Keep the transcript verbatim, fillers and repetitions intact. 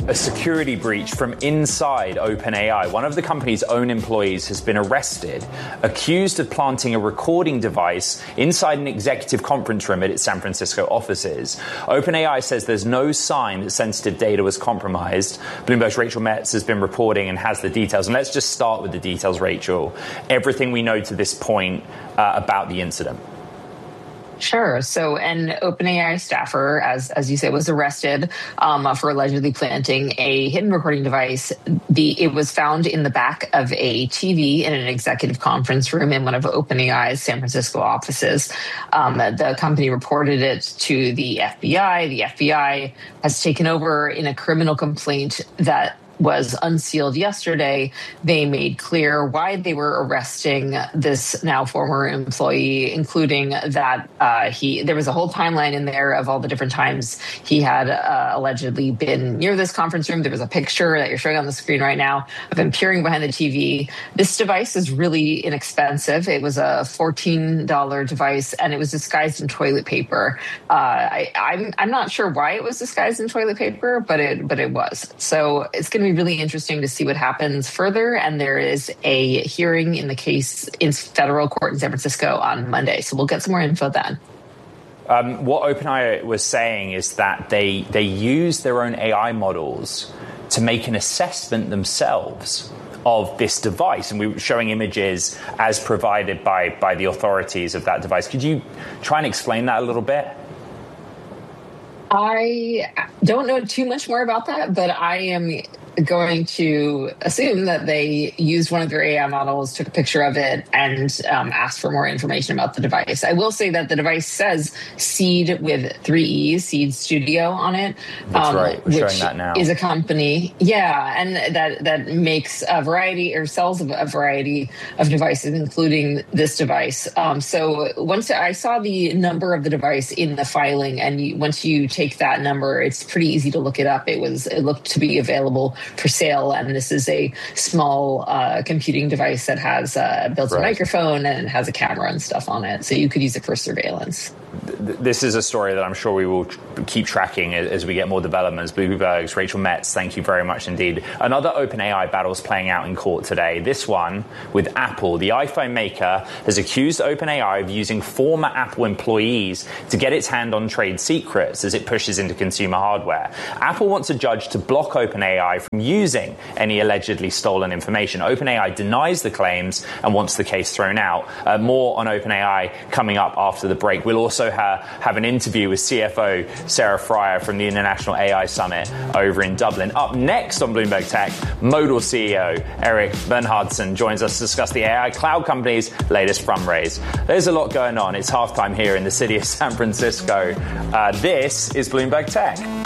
A security breach from inside OpenAI. One of the company's own employees has been arrested, accused of planting a recording device inside an executive conference room at its San Francisco offices. OpenAI says there's no sign that sensitive data was compromised. Bloomberg's Rachel Metz has been reporting and has the details. And let's just start with the details, Rachel. Everything we know to this point uh, about the incident. Sure. So an OpenAI staffer, as as you say, was arrested um, for allegedly planting a hidden recording device. The it was found in the back of a T V in an executive conference room in one of OpenAI's San Francisco offices. Um, the company reported it to the F B I. The F B I has taken over in a criminal complaint that was unsealed yesterday. They made clear why they were arresting this now former employee, including that uh, he there was a whole timeline in there of all the different times he had uh, allegedly been near this conference room. There was a picture that you're showing on the screen right now of him peering behind the T V. This device is really inexpensive. It was a fourteen dollars device, and it was disguised in toilet paper. Uh, I, I'm I'm not sure why it was disguised in toilet paper, but it but it was. So it's going to be really interesting to see what happens further. And there is a hearing in the case in federal court in San Francisco on Monday. So we'll get some more info then. Um, what OpenAI was saying is that they they use their own A I models to make an assessment themselves of this device. And we were showing images as provided by, by the authorities of that device. Could you try and explain that a little bit? I don't know too much more about that, but I am going to assume that they used one of their A I models, took a picture of it, and um, asked for more information about the device. I will say that the device says Seed with three E's, Seed Studio on it. That's um, right. We're which showing that now. Is a company, yeah, and that that makes a variety or sells a variety of devices, including this device. Um, so once I saw the number of the device in the filing, and you, once you take that number, it's pretty easy to look it up. It was it looked to be available for sale, and this is a small uh, computing device that has a built-in right. microphone and has a camera and stuff on it, so you could use it for surveillance. This is a story that I'm sure we will keep tracking as we get more developments. Bloomberg's Rachel Metz, thank you very much indeed. Another OpenAI battle is playing out in court today. This one with Apple. The iPhone maker has accused OpenAI of using former Apple employees to get its hand on trade secrets as it pushes into consumer hardware. Apple wants a judge to block OpenAI from using any allegedly stolen information. OpenAI denies the claims and wants the case thrown out. Uh, more on OpenAI coming up after the break. We'll also ha- have an interview with C F O Sarah Fryer from the International A I Summit over in Dublin. Up next on Bloomberg Tech, Modal C E O Eric Bernhardsson joins us to discuss the A I cloud company's latest fundraise. There's a lot going on. It's halftime here in the city of San Francisco. Uh, this is Bloomberg Tech.